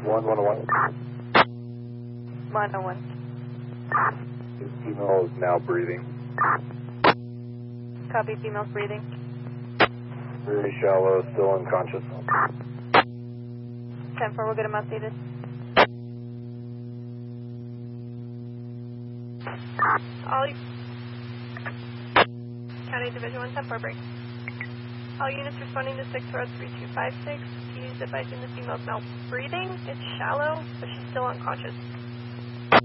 101. 101. Female is now breathing. Copy, female's breathing. Very shallow, still unconscious. 10-4, we'll get him updated. All County Division 1, 10-4 break. All units responding to 6 road 3256. He's advising the female's now breathing. It's shallow, but she's still unconscious.